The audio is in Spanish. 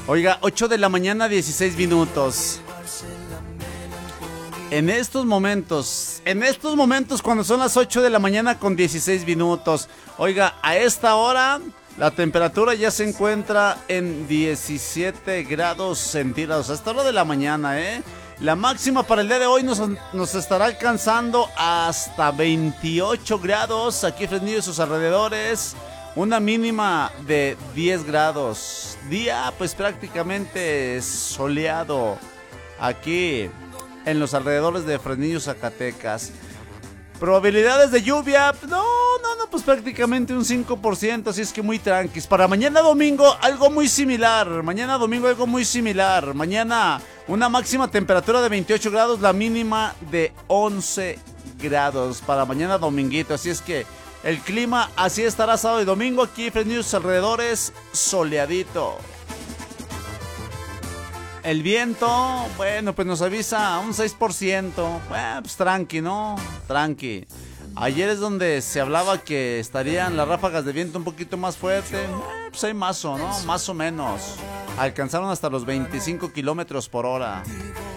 Oiga, 8 de la mañana, 16 minutos. En estos momentos cuando son las 8 de la mañana con 16 minutos. Oiga, a esta hora la temperatura ya se encuentra en 17 grados centígrados. A esta hora de la mañana, La máxima para el día de hoy nos estará alcanzando hasta 28 grados aquí en Fresnillo y sus alrededores. Una mínima de 10 grados. Día pues prácticamente soleado aquí en los alrededores de Fresnillo, Zacatecas. Probabilidades de lluvia, no, pues prácticamente un 5%, así es que muy tranquis. Para mañana domingo algo muy similar. Mañana una máxima temperatura de 28 grados, la mínima de 11 grados para mañana dominguito. Así es que el clima así estará sábado y domingo aquí en Fresnillo y sus alrededores, soleadito. El viento, bueno, pues nos avisa un 6%. Bueno, pues tranqui, ¿no? Tranqui. Ayer es donde se hablaba que estarían las ráfagas de viento un poquito más fuerte. Pues hay mazo, ¿no? Más o menos. Alcanzaron hasta los 25 kilómetros por hora.